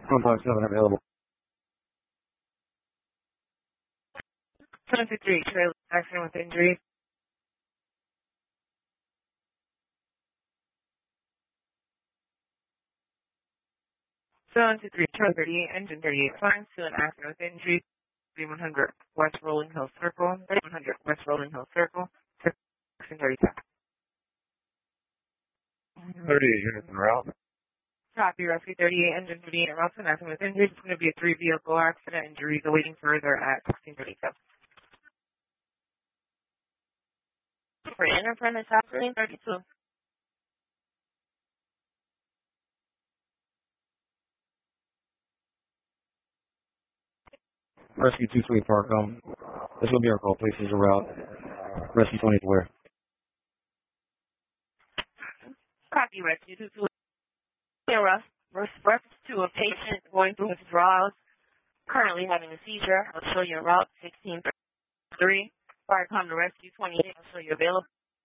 157 available. 723, trailer accident with injury. 723, trailer 38, engine 38, finds to an accident with injury. 3100 West Rolling Hill Circle. 3100 West Rolling Hill Circle. 637. 38 units en route. Copy, rescue 38, engine 38, and route to an accident with injury. It's going to be a 3-vehicle accident. Injuries awaiting further at 1637. For Independence Hospital, 32. Rescue 23 Park. This will be our call. Places a route. Rescue 20 where? Copy, rescue 22. Reference to a patient going through withdrawals, currently having a seizure. I'll show you a route 1633. Fire come to rescue 28. I'll show you available.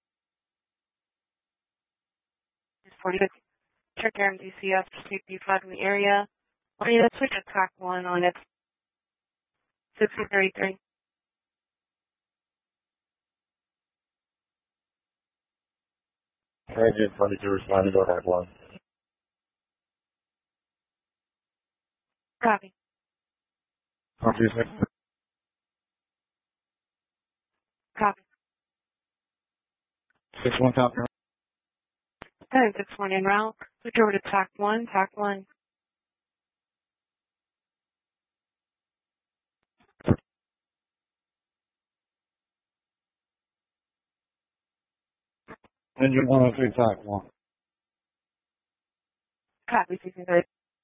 46. Check MDCF safety flag in the area. I need to switch to track 1 on it. 1633. Engine 22 responding to track 1. Copy. 126. Copy. 61 copy. 1061 en route. Switch over to track 1. Track 1. Engine 103 track 1. Copy. 1633.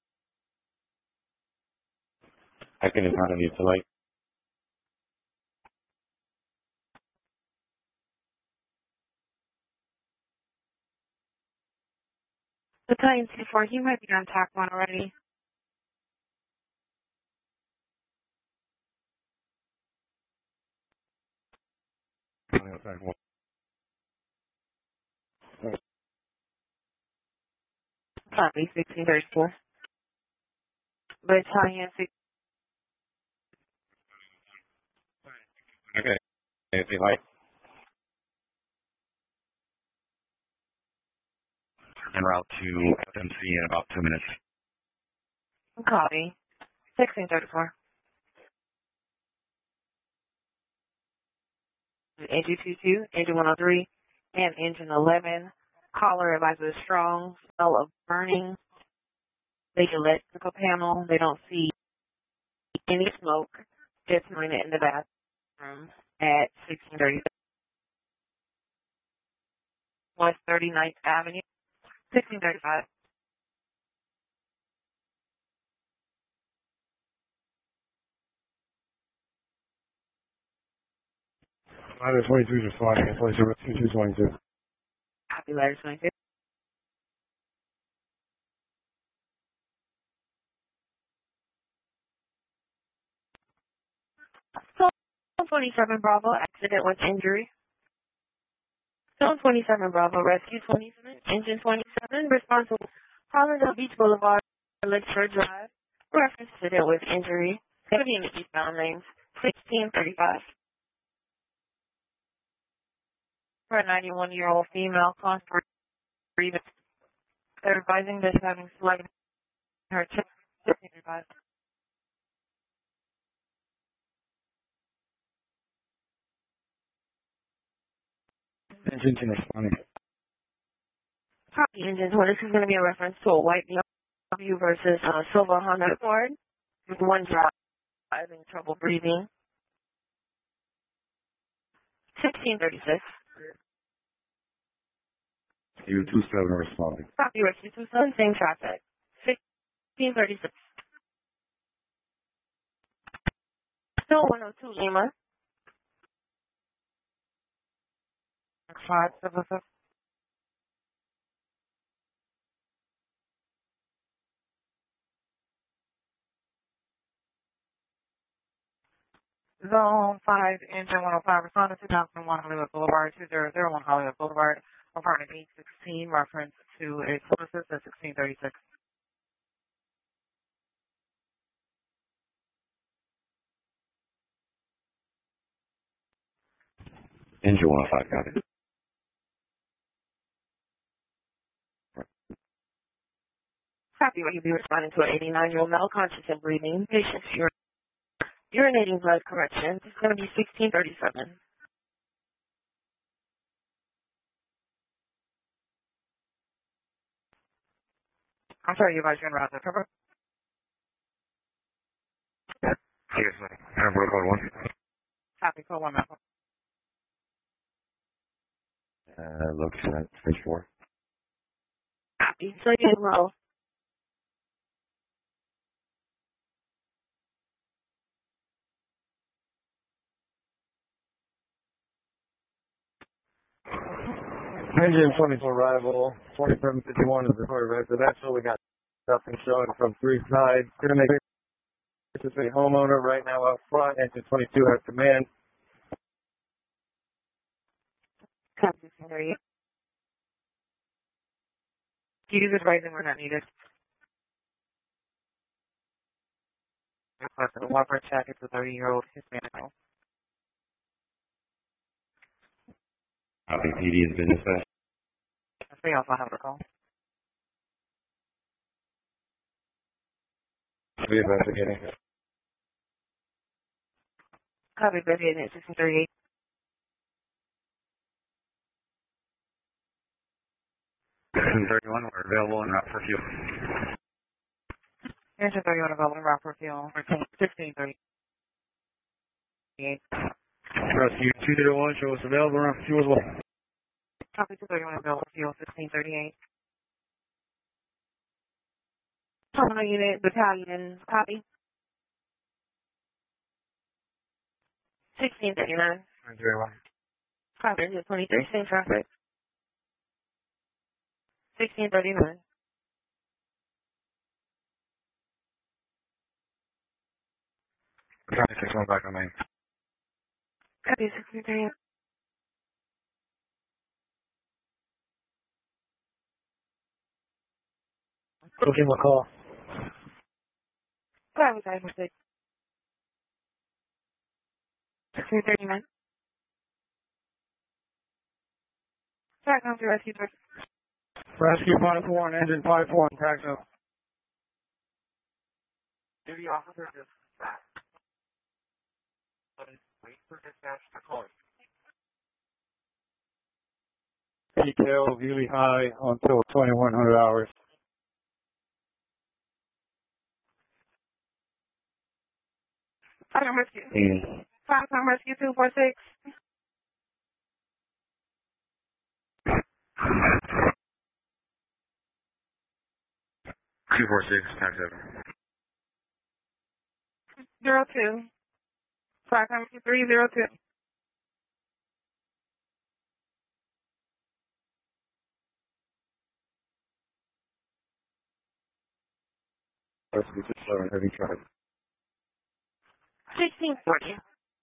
I can encounter you to light. Battalion 24, he might be on track 1 already. Track 1. Copy. 1634. Battalion 6. Okay. Anything light? En route to FMC in about 2 minutes. Copy. 1634. Engine 22, engine 103, and engine 11. Caller advises strong smell of burning. The electrical panel, they don't see any smoke. Just moving it in the bathroom at 1630 West 39th Avenue, 1635. Ladder 22 is responding. It's only 2222. Copy, letter 22. 27 Bravo, accident with injury. Zone 27 Bravo, rescue 27, engine 27, responsible, Hollandale Beach Boulevard, Lakeshore Drive, reference incident with injury, 70 in the eastbound lanes, 1635. For a 91-year-old female constable, they're advising this having selected her chest, 1635. Engine 10 responding. Copy engines. Well, this is going to be a reference to a white BMW versus silver Honda Accord with one driver having trouble breathing. 1636. U27 responding. Copy rescue 27, same traffic. 1636. Still 102 Lima. 576. Zone 5, engine 105, responding to 2001 Hollywood Boulevard, 2001 Hollywood Boulevard, apartment 816, reference to a services at 1636. Engine 105, got it. Copy. Will you be responding to an 89-year-old male conscious and breathing patient urinating blood correction? It's going to be 1637. I'm sorry, you guys are going to route the cover. Seriously. Number code 1. Copy. Code 1, ma'am. Location at stage 4. Copy. So you enroll. Engine 24 arrival, 2751 is recorded residential. We got nothing showing from 3 sides. Gonna make this a homeowner right now up front. Engine 22 has command. Copy. Sorry. Keys advising we're not needed. Whopper check. It's a 30-year-old Hispanic male. Copy. PD has been dispatched. We also have a call. We investigating. Copy. Busy at 1638. Engine 31, we're available en route for fuel. Engine 31 available in route for fuel. 1638. Rescue 201, show us available en route for fuel as well. Copy. 231 available for fuel. 1638. Terminal unit, battalion. Copy. 1639. 901. Copy. 23. Same traffic. 1639. Traffic 61 back on main. Copy. 1639. Go give him a call. Copy. 1639. Sorry, come to rescue. Rescue 541, engine 51, taxi. Duty officer just wait for dispatch to call. Detail really high until 2100 hours. Fire rescue. Fire rescue 246. 246, taxi. 02. Fire rescue 302. Rescue 27, heavy truck. 1640.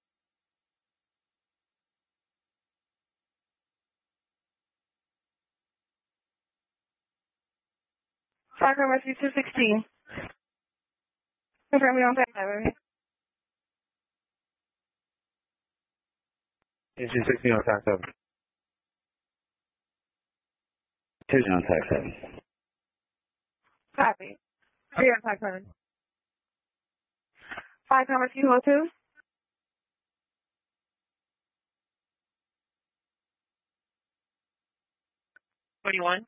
Fire rescue 216. Confirm me on that. Engine 16 on tax 7. Engine on tax 7. Copy. 3 on tax 7. Fire rescue 202. 41.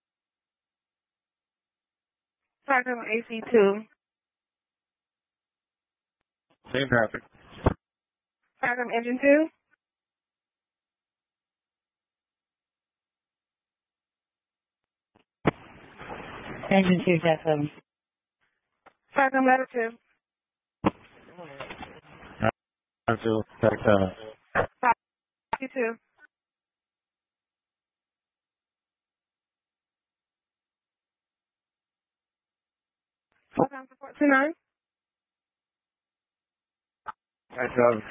Fire AC 2. Same traffic. Fire engine 2. Engine 2, tax 7. Fire letter 2. Until tax 7. Fire 2. Fire support 29. Tax 7.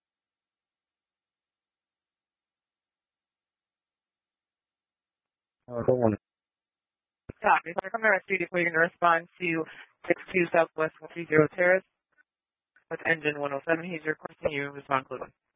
Go on. Copy. Fire rescue before you're going to respond to 62 Southwest 130 Terrace with engine 107. He's requesting you respond clearly.